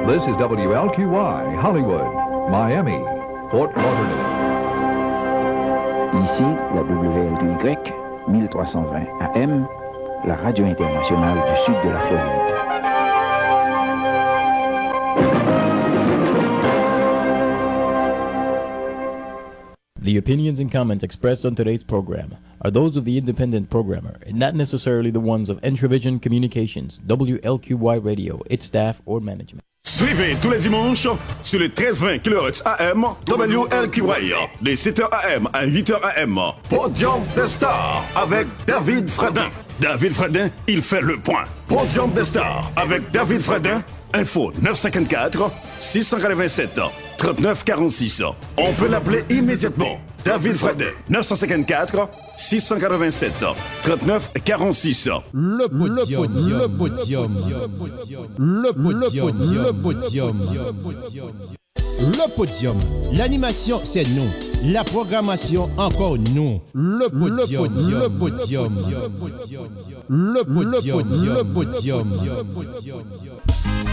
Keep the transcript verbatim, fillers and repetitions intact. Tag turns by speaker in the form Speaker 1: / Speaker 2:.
Speaker 1: This is W L Q Y, Hollywood, Miami, Fort Lauderdale.
Speaker 2: Ici, la W L Q Y, mille trois cent vingt A M, la radio internationale du sud de la Floride.
Speaker 3: The opinions and comments expressed on today's program are those of the independent programmer and not necessarily the ones of Entravision Communications, W L Q Y Radio, its staff, or management.
Speaker 4: Suivez tous les dimanches sur les treize vingt kilohertz A M W L Q Y, les sept heures A M à huit heures A M. Podium des stars avec David Fradin. David Fradin, il fait le point. Podium des stars avec David Fradin. Info neuf cinq quatre, six huit sept, trente-neuf quarante-six. On peut l'appeler immédiatement. David Fradin, neuf cinq quatre, six huit sept, trente-neuf quarante-six.
Speaker 5: Le podium, le podium, le podium, le podium, le podium. L'animation, c'est nous. La programmation, encore nous. Le podium, le podium, le podium, le podium, le podium.